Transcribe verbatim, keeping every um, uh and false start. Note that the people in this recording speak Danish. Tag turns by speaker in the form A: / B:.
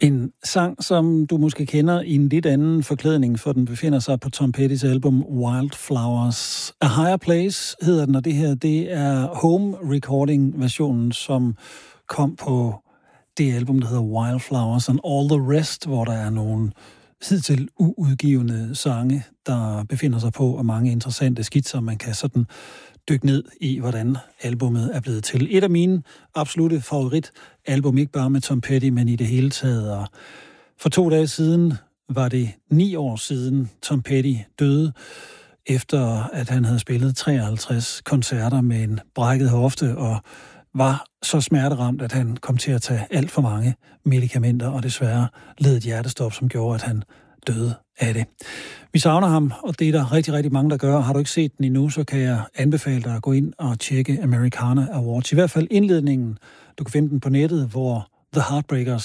A: En sang, som du måske kender i en lidt anden forklædning, for den befinder sig på Tom Pettys album Wildflowers. A Higher Place hedder den, og det her, det er home recording-versionen, som kom på det album, der hedder Wildflowers and All the Rest, hvor der er nogle hidtil uudgivende sange, der befinder sig på, og mange interessante skitser. Man kan sådan dykke ned i, hvordan albumet er blevet til. Et af mine absolutte favoritalbum, ikke bare med Tom Petty, men i det hele taget. Og for to dage siden var det ni år siden Tom Petty døde, efter at han havde spillet treoghalvtreds koncerter med en brækket hofte, og var så smerteramt, at han kom til at tage alt for mange medicamenter, og desværre led et hjertestop, som gjorde, at han døde af det. Vi savner ham, og det er der rigtig, rigtig mange, der gør. Har du ikke set den endnu, så kan jeg anbefale dig at gå ind og tjekke Americana Awards. I hvert fald indledningen. Du kan finde den på nettet, hvor The Heartbreakers